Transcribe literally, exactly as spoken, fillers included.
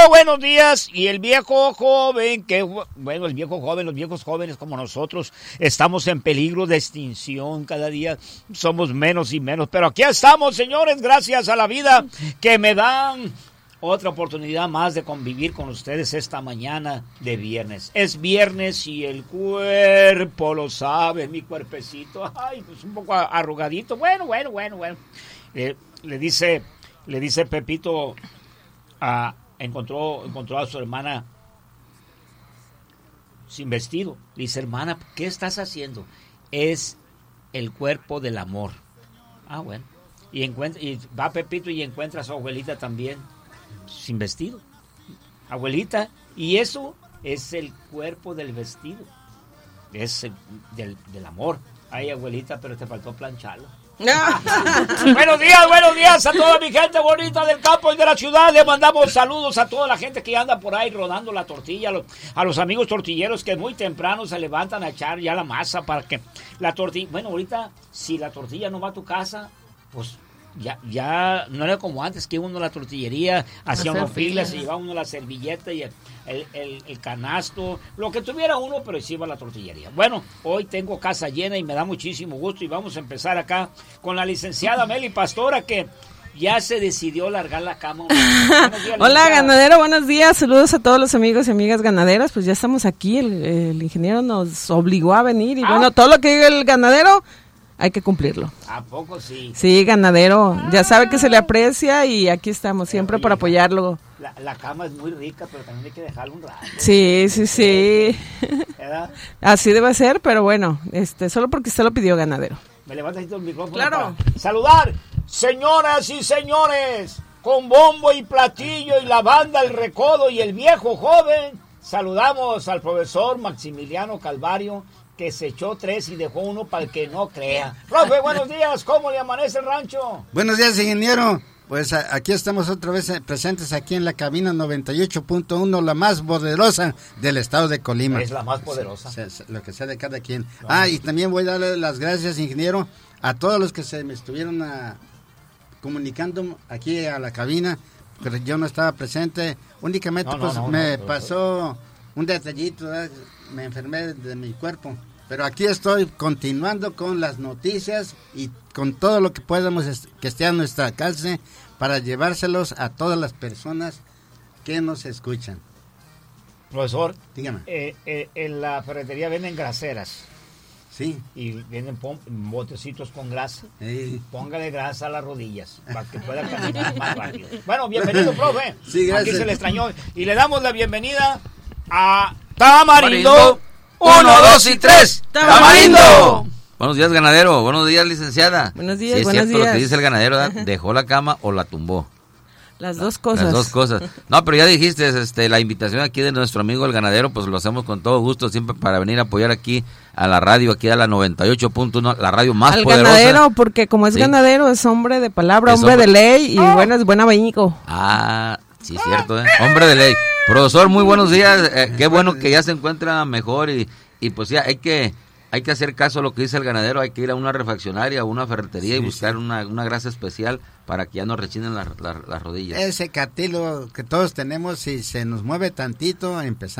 buenos días. Y el viejo joven, que bueno, el viejo joven, los viejos jóvenes como nosotros, estamos en peligro de extinción. Cada día somos menos y menos. Pero aquí estamos, señores, gracias a la vida que me dan otra oportunidad más de convivir con ustedes esta mañana de viernes. Es viernes y el cuerpo lo sabe, mi cuerpecito. Ay, pues un poco arrugadito. Bueno, bueno, bueno, bueno. Eh, le dice, le dice Pepito a... Encontró, encontró a su hermana sin vestido. Le dice, hermana, ¿qué estás haciendo? Es el cuerpo del amor. Ah, bueno. Y, encuentra, y va Pepito y encuentra a su abuelita también sin vestido. Abuelita, y eso es el cuerpo del vestido. Es el, del, del amor. Ay, abuelita, pero te faltó plancharlo. Buenos días, buenos días a toda mi gente bonita del campo y de la ciudad. Le mandamos saludos a toda la gente que anda por ahí rodando la tortilla, a los, a los amigos tortilleros que muy temprano se levantan a echar ya la masa para que la tortilla... Bueno, ahorita si la tortilla no va a tu casa, pues ya ya no era como antes que uno la tortillería hacía una fila, se llevaba uno la servilleta y el, el, el, el canasto, lo que tuviera uno, pero sí iba a la tortillería. Bueno, hoy tengo casa llena y me da muchísimo gusto y vamos a empezar acá con la licenciada Meli Pastora, que ya se decidió largar la cama. Días, hola, ganadero, buenos días, saludos a todos los amigos y amigas ganaderas. Pues ya estamos aquí, el, el ingeniero nos obligó a venir y ah. bueno, todo lo que diga el ganadero hay que cumplirlo. ¿A poco sí? Sí, ganadero, ah. ya sabe que se le aprecia y aquí estamos siempre Oye, para apoyarlo. La, la cama es muy rica, pero también hay que dejarlo un rato. Sí, sí, sí. ¿Verdad? Así debe ser, pero bueno, este, solo porque usted lo pidió, ganadero. Me levantas el micrófono. Claro. Para saludar, señoras y señores, con bombo y platillo y la banda El Recodo y el viejo joven. Saludamos al profesor Maximiliano Calvario, que se echó tres y dejó uno para el que no crea. Profe, buenos días, ¿cómo le amanece el rancho? Buenos días, ingeniero. Pues a, aquí estamos otra vez eh, presentes aquí en la cabina noventa y ocho punto uno, la más poderosa del estado de Colima. Es la más poderosa. Se, se, lo que sea de cada quien. No. Ah, y también voy a darle las gracias, ingeniero, a todos los que se me estuvieron a, comunicando aquí a la cabina, pero yo no estaba presente. Únicamente no, pues no, no, me no, pasó un detallito, ¿verdad? Me enfermé de mi cuerpo. Pero aquí estoy continuando con las noticias y con todo lo que podamos est- que esté a nuestra alcance para llevárselos a todas las personas que nos escuchan. Profesor, dígame. Eh, eh, en la ferretería venden graseras. Sí. Y venden pom- botecitos con grasa. Sí. Póngale grasa a las rodillas para que pueda caminar más rápido. Bueno, bienvenido, profe. Sí, gracias. Aquí se le extrañó. Y le damos la bienvenida a Tamarindo. Uno, dos y tres. ¡Tamarindo! Buenos días, ganadero. Buenos días, licenciada. Buenos días, sí, es buenos cierto días. Lo que dice el ganadero, ¿verdad? ¿Dejó la cama o la tumbó? Las dos cosas. Las dos cosas. No, pero ya dijiste, este, la invitación aquí de nuestro amigo el ganadero, pues lo hacemos con todo gusto, siempre para venir a apoyar aquí a la radio, aquí a la noventa y ocho punto uno, la radio más Al poderosa. Al ganadero, porque como es sí. ganadero, es hombre de palabra, es hombre, hombre de ley, y oh. bueno, es buen abanico. Ah, sí, es cierto, ¿eh? Hombre de ley. Profesor, muy buenos días. Eh, qué bueno que ya se encuentra mejor y, y pues ya hay que... Hay que hacer caso a lo que dice el ganadero, hay que ir a una refaccionaria, a una ferretería sí, y buscar sí. una, una grasa especial para que ya no rechinen las la, la rodillas. Ese catilo que todos tenemos, si se nos mueve tantito, empezamos.